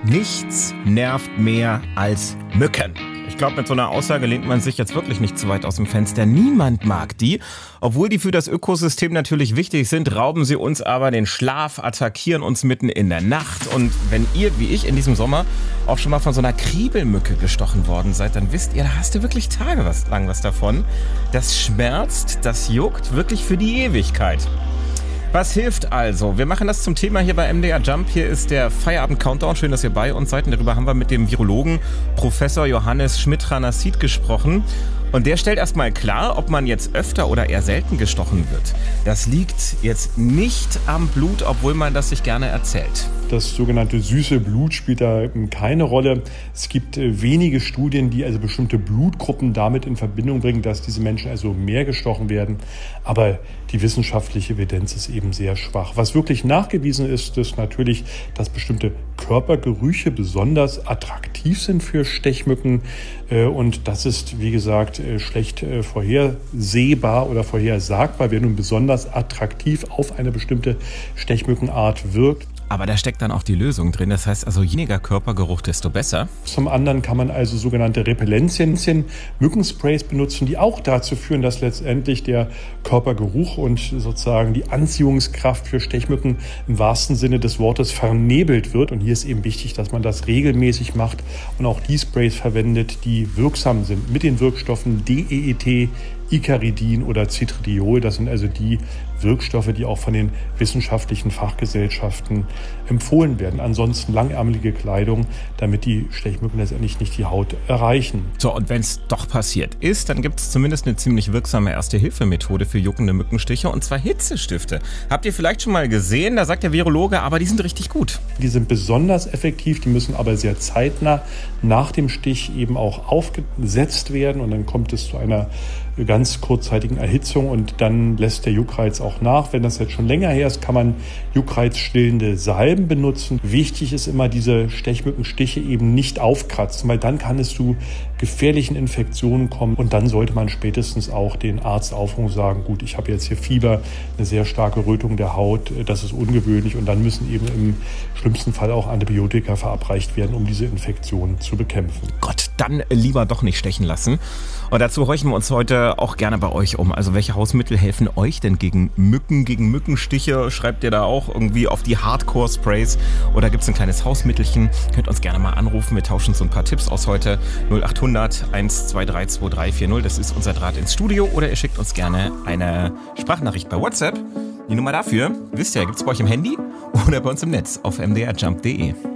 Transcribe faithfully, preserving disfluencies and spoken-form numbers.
Nichts nervt mehr als Mücken. Ich glaube, mit so einer Aussage lehnt man sich jetzt wirklich nicht zu weit aus dem Fenster. Niemand mag die. Obwohl die für das Ökosystem natürlich wichtig sind, rauben sie uns aber den Schlaf, attackieren uns mitten in der Nacht. Und wenn ihr, wie ich in diesem Sommer, auch schon mal von so einer Kriebelmücke gestochen worden seid, dann wisst ihr, da hast du wirklich Tage was, lang was davon. Das schmerzt, das juckt wirklich für die Ewigkeit. Was hilft also? Wir machen das zum Thema hier bei M D R Jump. Hier ist der Feierabend-Countdown. Schön, dass ihr bei uns seid. Und darüber haben wir mit dem Virologen Professor Johannes Schmidt-Ranassid gesprochen. Und der stellt erstmal klar, ob man jetzt öfter oder eher selten gestochen wird. Das liegt jetzt nicht am Blut, obwohl man das sich gerne erzählt. Das sogenannte süße Blut spielt da keine Rolle. Es gibt wenige Studien, die also bestimmte Blutgruppen damit in Verbindung bringen, dass diese Menschen also mehr gestochen werden. Aber die wissenschaftliche Evidenz ist eben sehr schwach. Was wirklich nachgewiesen ist, ist natürlich, dass bestimmte Körpergerüche besonders attraktiv sind für Stechmücken. Und das ist, wie gesagt, schlecht vorhersehbar oder vorhersagbar, wer nun besonders attraktiv auf eine bestimmte Stechmückenart wirkt. Aber da steckt dann auch die Lösung drin. Das heißt also, je weniger Körpergeruch, desto besser. Zum anderen kann man also sogenannte Repellenzien, Mückensprays benutzen, die auch dazu führen, dass letztendlich der Körpergeruch und sozusagen die Anziehungskraft für Stechmücken im wahrsten Sinne des Wortes vernebelt wird. Und hier ist eben wichtig, dass man das regelmäßig macht und auch die Sprays verwendet, die wirksam sind mit den Wirkstoffen D E E T, Icaridin oder Citridiol. Das sind also die Wirkstoffe, die auch von den wissenschaftlichen Fachgesellschaften empfohlen werden. Ansonsten langärmelige Kleidung, damit die Stechmücken letztendlich nicht die Haut erreichen. So, und wenn es doch passiert ist, dann gibt es zumindest eine ziemlich wirksame Erste-Hilfe-Methode für juckende Mückenstiche, und zwar Hitzestifte. Habt ihr vielleicht schon mal gesehen? Da sagt der Virologe, aber die sind richtig gut. Die sind besonders effektiv, die müssen aber sehr zeitnah nach dem Stich eben auch aufgesetzt werden, und dann kommt es zu einer ganz kurzzeitigen Erhitzung und dann lässt der Juckreiz auch nach. Wenn das jetzt schon länger her ist, kann man juckreizstillende Salben benutzen. Wichtig ist immer, diese Stechmückenstiche eben nicht aufkratzen, weil dann kann es zu gefährlichen Infektionen kommen, und dann sollte man spätestens auch den Arzt aufrufen und sagen, gut, ich habe jetzt hier Fieber, eine sehr starke Rötung der Haut, das ist ungewöhnlich, und dann müssen eben im schlimmsten Fall auch Antibiotika verabreicht werden, um diese Infektion zu bekämpfen. Gott, dann lieber doch nicht stechen lassen. Und dazu horchen wir uns heute auch gerne bei euch um. Also welche Hausmittel helfen euch denn gegen Mücken, gegen Mückenstiche? Schreibt ihr da auch irgendwie auf die Hardcore-Sprays oder gibt es ein kleines Hausmittelchen? Könnt uns gerne mal anrufen. Wir tauschen so ein paar Tipps aus heute. null acht hundert eins zwei drei zwei drei vier null. Das ist unser Draht ins Studio. Oder ihr schickt uns gerne eine Sprachnachricht bei WhatsApp. Die Nummer dafür, wisst ihr, gibt es bei euch im Handy oder bei uns im Netz auf m d r jump punkt d e.